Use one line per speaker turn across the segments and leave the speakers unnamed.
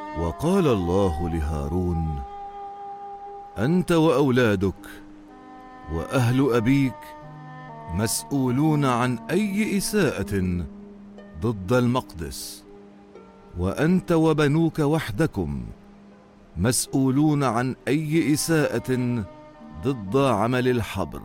وقال الله لهارون: أنت وأولادك وأهل أبيك مسؤولون عن أي إساءة ضد المقدس، وأنت وبنوك وحدكم مسؤولون عن أي إساءة ضد عمل الحبر.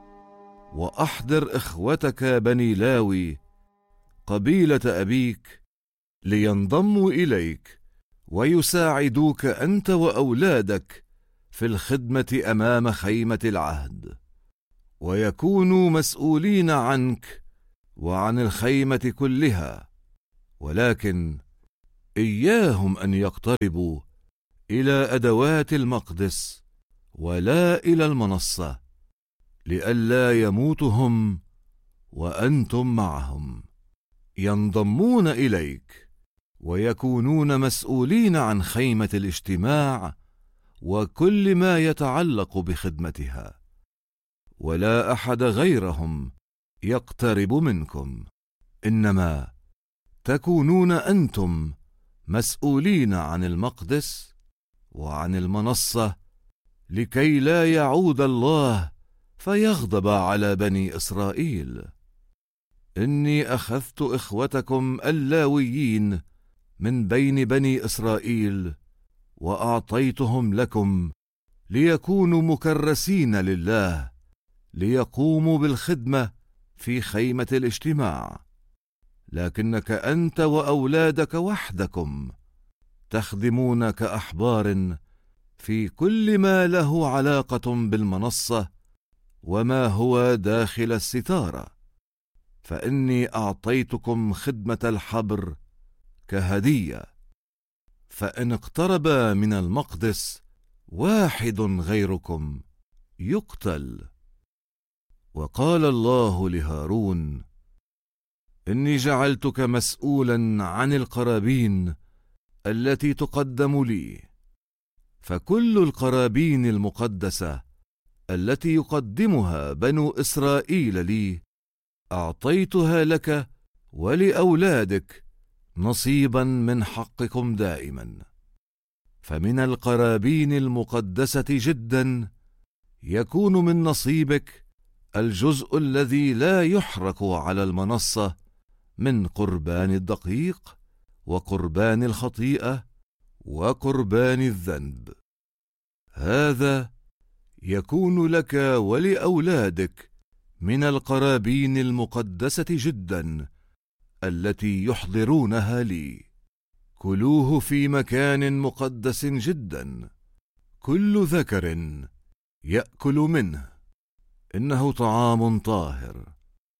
وأحضر إخوتك بني لاوي قبيلة أبيك لينضموا إليك ويساعدوك أنت وأولادك في الخدمة أمام خيمة العهد، ويكونوا مسؤولين عنك وعن الخيمة كلها، ولكن إياهم أن يقتربوا إلى أدوات المقدس ولا إلى المنصة، لئلا يموتوا هم وأنتم معهم. ينضمون إليك ويكونون مسؤولين عن خيمة الاجتماع وكل ما يتعلق بخدمتها، ولا أحد غيرهم يقترب منكم، إنما تكونون أنتم مسؤولين عن المقدس وعن المنصة، لكي لا يعود الله فيغضب على بني إسرائيل. إني أخذت إخوتكم اللاويين من بين بني إسرائيل وأعطيتهم لكم ليكونوا مكرسين لله، ليقوموا بالخدمة في خيمة الاجتماع، لكنك أنت وأولادك وحدكم تخدمون كأحبار في كل ما له علاقة بالمنصة وما هو داخل الستارة، فإني أعطيتكم خدمة الحبر كهدية. فإن اقترب من المقدس واحد غيركم يقتل. وقال الله لهارون: إني جعلتك مسؤولا عن القرابين التي تقدم لي، فكل القرابين المقدسة التي يقدمها بنو إسرائيل لي أعطيتها لك ولأولادك نصيبا من حقكم دائما. فمن القرابين المقدسة جدا يكون من نصيبك الجزء الذي لا يحرق على المنصة من قربان الدقيق وقربان الخطيئة وقربان الذنب. هذا يكون لك ولأولادك من القرابين المقدسة جدا التي يحضرونها لي. كلوه في مكان مقدس جدا، كل ذكر يأكل منه، إنه طعام طاهر.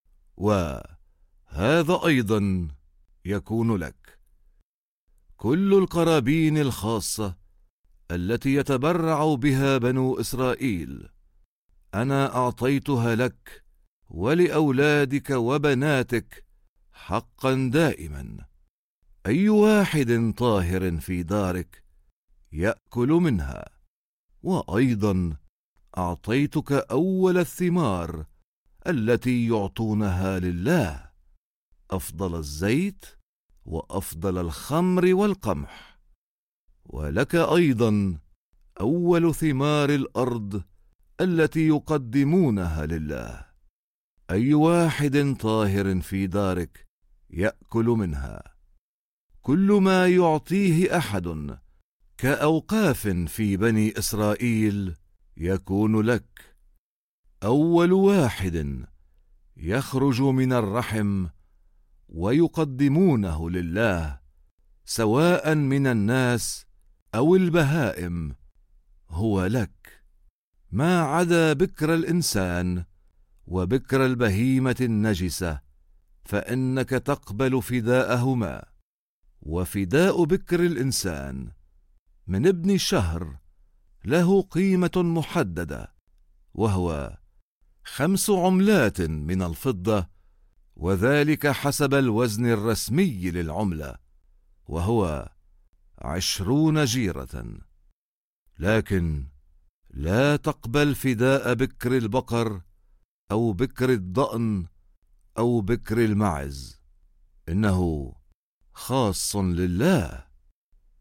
وهذا أيضا يكون لك: كل القرابين الخاصة التي يتبرع بها بنو إسرائيل أنا أعطيتها لك ولأولادك وبناتك حقا دائما. أي واحد طاهر في دارك يأكل منها. وأيضا أعطيتك أول الثمار التي يعطونها لله، أفضل الزيت وأفضل الخمر والقمح، ولك أيضا أول ثمار الأرض التي يقدمونها لله. أي واحد طاهر في دارك يأكل منها. كل ما يعطيه أحد كأوقاف في بني إسرائيل يكون لك. أول واحد يخرج من الرحم ويقدمونه لله، سواء من الناس أو البهائم، هو لك، ما عدا بكر الإنسان وبكر البهيمة النجسة، فإنك تقبل فداءهما. وفداء بكر الإنسان من ابن شهر له قيمة محددة، وهو 5 عملات من الفضة، وذلك حسب الوزن الرسمي للعملة، وهو 20 جيرة. لكن لا تقبل فداء بكر البقر أو بكر الضأن أو بكر المعز، إنه خاص لله.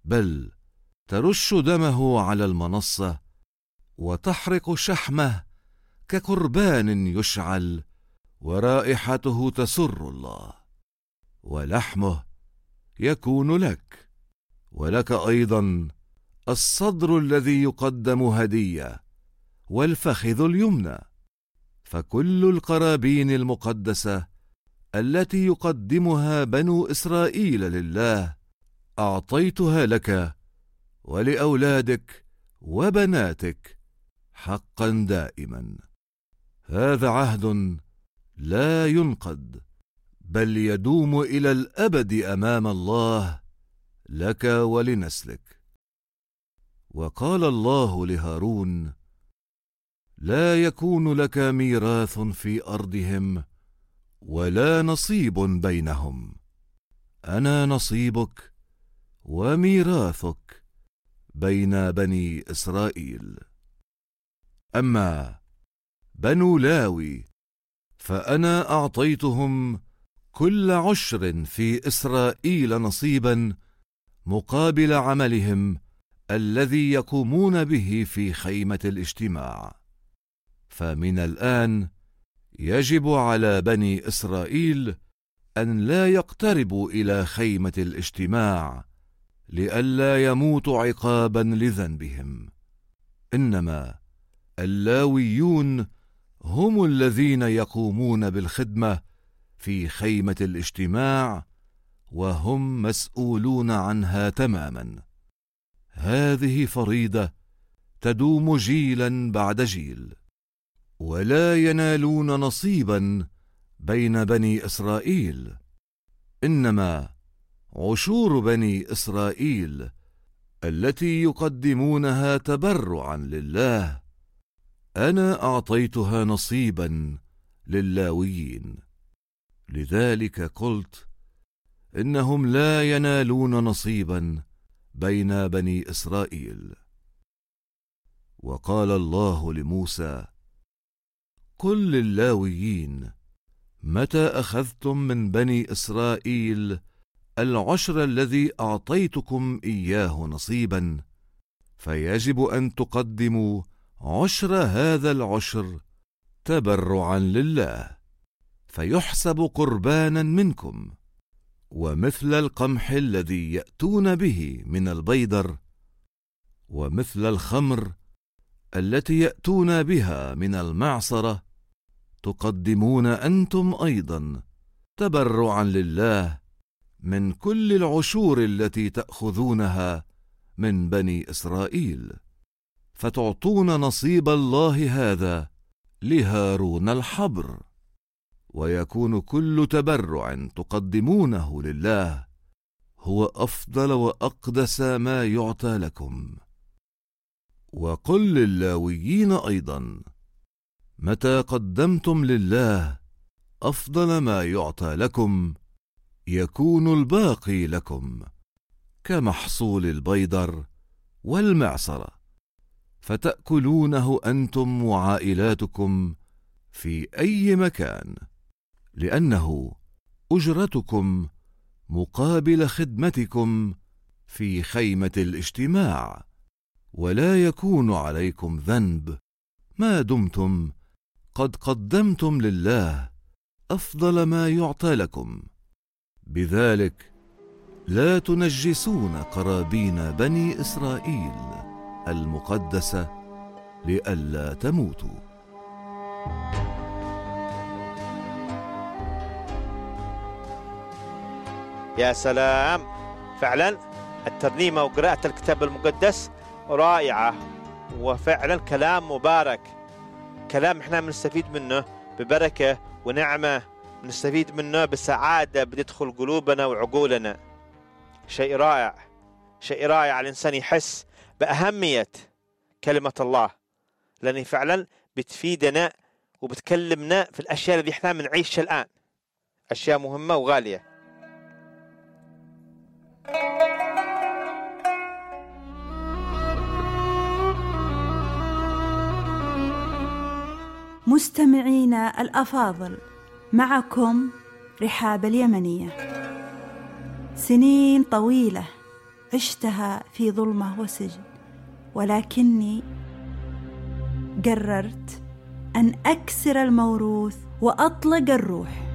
بل ترش دمه على المنصة وتحرق شحمه كقربان يشعل، ورائحته تسر الله، ولحمه يكون لك، ولك أيضا الصدر الذي يقدم هدية، والفخذ اليمنى. فكل القرابين المقدسة التي يقدمها بنو إسرائيل لله أعطيتها لك ولأولادك وبناتك حقا دائما. هذا عهد لا ينقض، بل يدوم إلى الأبد أمام الله لك ولنسلك. وقال الله لهارون: لا يكون لك ميراث في أرضهم ولا نصيب بينهم، أنا نصيبك وميراثك بين بني إسرائيل. أما بنو لاوي فأنا أعطيتهم كل عشر في إسرائيل نصيبا مقابل عملهم الذي يقومون به في خيمة الاجتماع. فمن الآن يجب على بني إسرائيل أن لا يقتربوا إلى خيمة الاجتماع لئلا يموتوا عقابا لذنبهم، إنما اللاويون هم الذين يقومون بالخدمة في خيمة الاجتماع، وهم مسؤولون عنها تماما. هذه فريضة تدوم جيلا بعد جيل، ولا ينالون نصيبا بين بني إسرائيل، إنما عشور بني إسرائيل التي يقدمونها تبرعا لله أنا أعطيتها نصيبا للاويين. لذلك قلت إنهم لا ينالون نصيبا بين بني إسرائيل. وقال الله لموسى: قل للاويين: متى أخذتم من بني إسرائيل العشر الذي أعطيتكم إياه نصيبا، فيجب أن تقدموا عشر هذا العشر تبرعا لله، فيحسب قربانا منكم. ومثل القمح الذي يأتون به من البيدر، ومثل الخمر التي يأتون بها من المعصرة، تقدمون أنتم أيضا تبرعا لله من كل العشور التي تأخذونها من بني إسرائيل، فتعطون نصيب الله هذا لهارون الحبر، ويكون كل تبرع تقدمونه لله هو أفضل وأقدس ما يعطى لكم. وقل للاويين أيضا: متى قدمتم لله أفضل ما يعطى لكم، يكون الباقي لكم كمحصول البيدر والمعصرة، فتأكلونه أنتم وعائلاتكم في أي مكان، لأنه أجرتكم مقابل خدمتكم في خيمة الاجتماع، ولا يكون عليكم ذنب ما دمتم قد قدمتم لله أفضل ما يعطى لكم. بذلك لا تنجسون قرابين بني إسرائيل المقدسة لئلا تموتوا.
يا سلام، فعلا الترنيمة وقراءة الكتاب المقدس رائعة، وفعلا كلام مبارك، كلام احنا بنستفيد منه ببركة ونعمة، بنستفيد منه بسعادة بتدخل قلوبنا وعقولنا. شيء رائع، شيء رائع. الإنسان يحس بأهمية كلمة الله، لأن فعلا بتفيدنا وبتكلمنا في الأشياء اللي احنا بنعيشها الآن، أشياء مهمة وغالية.
مستمعينا الأفاضل، معكم رحاب اليمنية. سنين طويلة عشتها في ظلمة وسجن، ولكني قررت أن أكسر الموروث وأطلق الروح.